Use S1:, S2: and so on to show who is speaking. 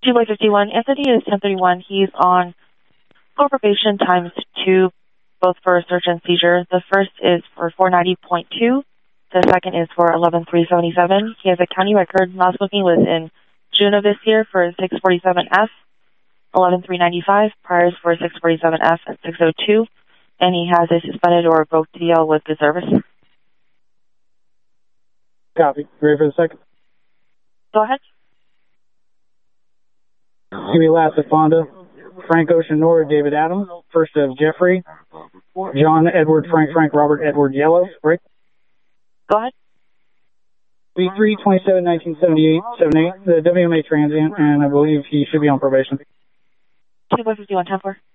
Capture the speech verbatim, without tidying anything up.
S1: two by fifty-one, Anthony is ten thirty-one. He's on full probation times two, both for search and seizure. The first is for four ninety point two. The second is for eleven three seventy-seven. He has a county record. Last booking was in June of this year for six forty-seven F, eleven three ninety-five. Priors for six forty-seven F and six oh two. And he has a suspended or revoked D L with the service.
S2: Copy. Ready for the second?
S1: Go ahead.
S2: Give me last of Fonda, Frank Ocean Nora, David Adams. First of Jeffrey, John Edward Frank Frank Robert Edward Yellow. Right?
S1: Go ahead.
S2: B three twenty-seven nineteen seventy-eight seventy-eight. The W M A transient, and I believe he should be on probation.
S1: two by fifty-one, ten four.